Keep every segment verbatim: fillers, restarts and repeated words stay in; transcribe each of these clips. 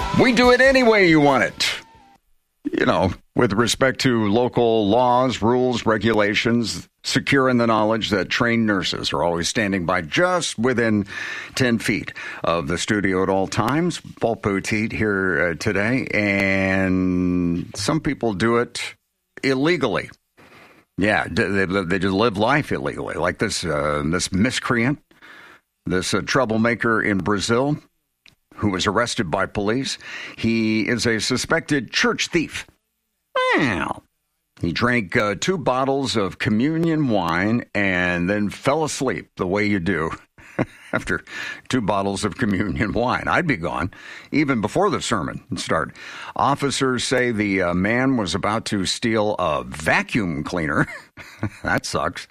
We do it any way you want it. You know, with respect to local laws, rules, regulations, secure in the knowledge that trained nurses are always standing by just within ten feet of the studio at all times. Paul Poteet here uh, today, and some people do it illegally. Yeah, they, they just live life illegally, like this uh, this miscreant, this uh, troublemaker in Brazil, who was arrested by police. He is a suspected church thief. Well, he drank uh, two bottles of communion wine and then fell asleep the way you do after two bottles of communion wine. I'd be gone even before the sermon started. Officers say the uh, man was about to steal a vacuum cleaner. That sucks.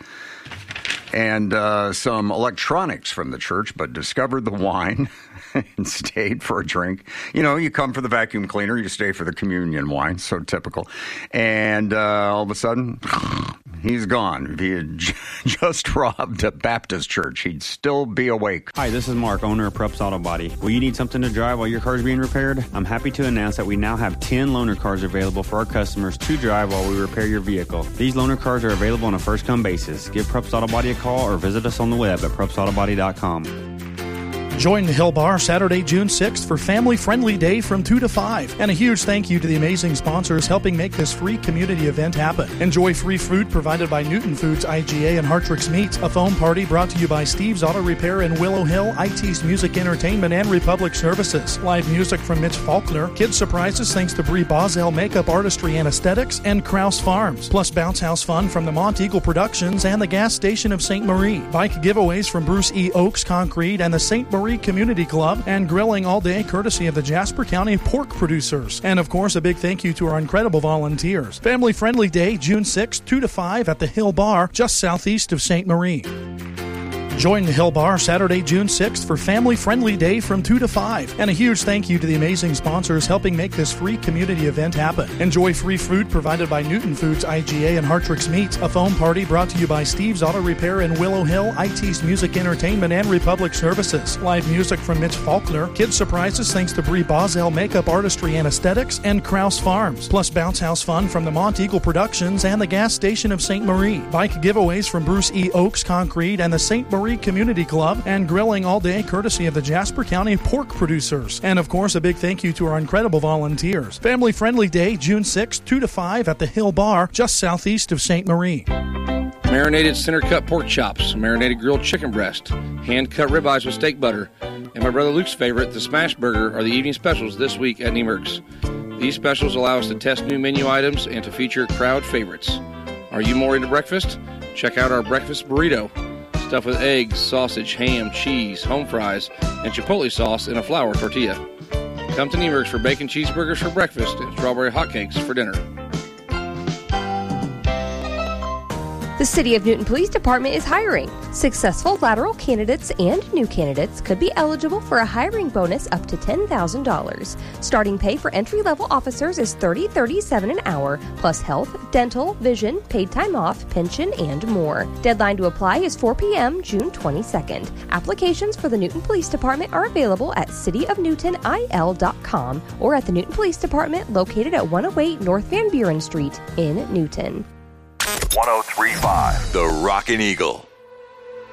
And uh, some electronics from the church, but discovered the wine and stayed for a drink. You know, you come for the vacuum cleaner, you stay for the communion wine. So typical. And uh, all of a sudden, he's gone. If he had j- just robbed a Baptist church, he'd still be awake. Hi, this is Mark, owner of Preps Auto Body. Will you need something to drive while your car is being repaired? I'm happy to announce that we now have ten loaner cars available for our customers to drive while we repair your vehicle. These loaner cars are available on a first-come basis. Give Preps Auto Body a call or visit us on the web at preps auto body dot com. Join the Hill Bar Saturday, June sixth for Family Friendly Day from two to five. And a huge thank you to the amazing sponsors helping make this free community event happen. Enjoy free food provided by Newton Foods, I G A, and Hartrix Meats. A foam party brought to you by Steve's Auto Repair in Willow Hill, I T's Music Entertainment, and Republic Services. Live music from Mitch Faulkner. Kids surprises thanks to Brie Boswell Makeup Artistry and Aesthetics and Krause Farms. Plus bounce house fun from the Mont Eagle Productions and the gas station of Saint Marie. Bike giveaways from Bruce E. Oaks Concrete and the Saint Marie Community Club, and grilling all day courtesy of the Jasper County Pork Producers. And of course, a big thank you to our incredible volunteers. Family Friendly Day, June sixth, two to five at the Hill Bar, just southeast of Saint Marie. Join the Hill Bar Saturday, June sixth for Family Friendly Day from two to five. And a huge thank you to the amazing sponsors helping make this free community event happen. Enjoy free food provided by Newton Foods, I G A, and Hartrix Meats. A foam party brought to you by Steve's Auto Repair in Willow Hill, I T's Music Entertainment, and Republic Services. Live music from Mitch Faulkner. Kids surprises thanks to Brie Boswell Makeup Artistry and Aesthetics and Krause Farms. Plus bounce house fun from the Mont Eagle Productions and the gas station of Saint Marie. Bike giveaways from Bruce E. Oaks Concrete and the Saint Marie Community Club, and grilling all day courtesy of the Jasper County Pork Producers. And of course, a big thank you to our incredible volunteers. Family Friendly Day, June sixth, two to five at the Hill Bar, just southeast of Saint Marie. Marinated center-cut pork chops, marinated grilled chicken breast, hand-cut ribeyes with steak butter, and my brother Luke's favorite, the smash burger, are the evening specials this week at Nemerks. These specials allow us to test new menu items and to feature crowd favorites. Are you more into breakfast? Check out our breakfast burrito, stuffed with eggs, sausage, ham, cheese, home fries, and chipotle sauce in a flour tortilla. Come to Nemerks for bacon cheeseburgers for breakfast and strawberry hotcakes for dinner. The City of Newton Police Department is hiring. Successful lateral candidates and new candidates could be eligible for a hiring bonus up to ten thousand dollars. Starting pay for entry-level officers is thirty dollars and thirty-seven cents an hour, plus health, dental, vision, paid time off, pension, and more. Deadline to apply is four p.m. June twenty-second. Applications for the Newton Police Department are available at city of newton I L dot com or at the Newton Police Department located at one oh eight North Van Buren Street in Newton. one oh three point five The Rockin' Eagle.